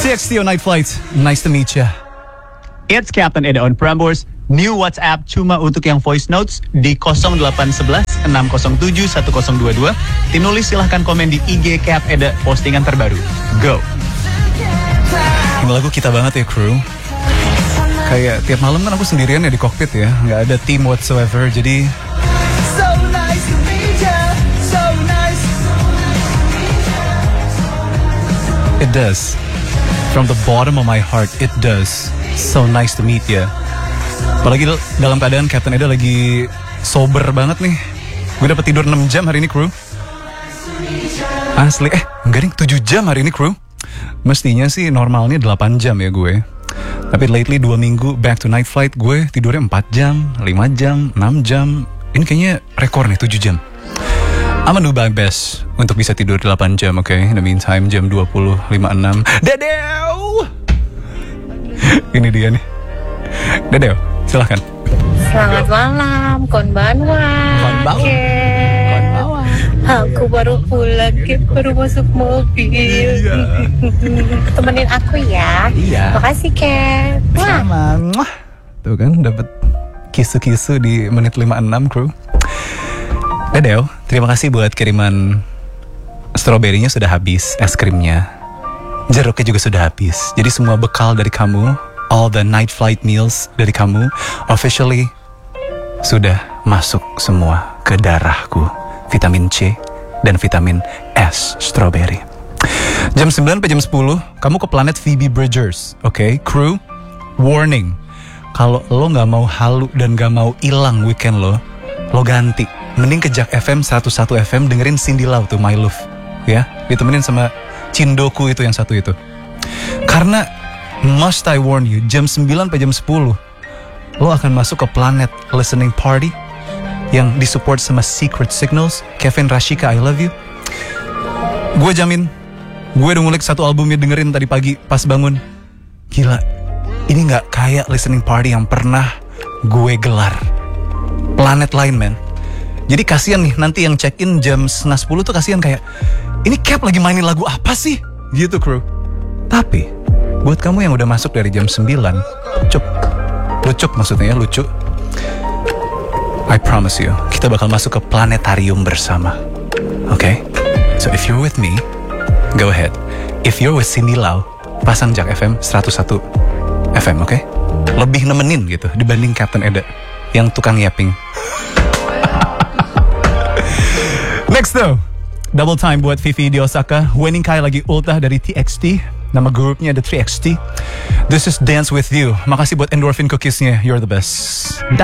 TXT on Night Flight. Nice to meet ya. It's Captain Eda on Prambors. New WhatsApp cuma untuk yang voice notes di 0811 607 1022. Tim nulis silahkan komen di IG Cap Eda postingan terbaru. Go. Ini lagu kita banget ya, crew. Kayak tiap malam kan aku sendirian ya di cockpit ya, nggak ada team whatsoever. Jadi So nice to meet ya, so nice. it does. From the bottom of my heart, it does. So nice to meet ya. Apalagi dalam keadaan Captain Eda lagi sober banget nih. Gue dapet tidur 6 jam hari ini, crew. Asli, enggak ding, 7 jam hari ini, crew. Mestinya sih normalnya 8 jam ya gue. Tapi lately 2 minggu back to Night Flight, gue tidurnya 4 jam, 5 jam, 6 jam. Ini kayaknya rekor nih, 7 jam. I'm gonna do my best untuk bisa tidur 8 jam, oke? In the meantime, jam 20.56. Dedeo! Ini dia nih. Dedeo, silahkan. Selamat malam, konbanwa. Konbanwa. Aku baru pulang, baru masuk mobil. Temenin aku ya. Iya. Makasih, Ken. Wah. Sama. Tuh kan, dapat kisu-kisu di menit 56, crew. Dedeo, terima kasih buat kiriman stroberinya sudah habis, es krimnya. Jeruknya juga sudah habis. Jadi semua bekal dari kamu, all the night flight meals dari kamu, officially sudah masuk semua ke darahku. Vitamin C dan vitamin S strawberry. Jam 9 sampai jam 10, kamu ke planet Phoebe Bridgers. Oke, crew, warning. Kalau lo gak mau halu dan gak mau hilang weekend lo ganti. Mending ke Jak FM 101 FM dengerin Cindy Lau tuh, My Love. Ya, ditemenin sama Cindoku itu yang satu itu. Karena must I warn you, jam 9 sampai jam 10 lo akan masuk ke planet listening party yang disupport sama Secret Signals, Kevin Rashika, I Love You. Gue jamin, gue udah ngulik satu albumnya, dengerin tadi pagi pas bangun. Gila, ini gak kayak listening party yang pernah gue gelar. Planet lain, man. Jadi kasihan nih, nanti yang check-in jam 9:10 tuh kasihan kayak, ini Cap lagi mainin lagu apa sih? Gitu, crew. Tapi, buat kamu yang udah masuk dari jam 9, lucu maksudnya ya, lucu. I promise you, kita bakal masuk ke planetarium bersama. Okay? So if you're with me, go ahead. If you're with Cindy Lau, pasang Jak FM 101 FM, okay? Lebih nemenin gitu dibanding Captain Eda yang tukang yapping. Next though, double time buat Vivi di Osaka. Wening Kai lagi ultah dari TXT. Nama grupnya ada 3XT. This is Dance With You. Makasih buat endorphin cookiesnya. You're the best.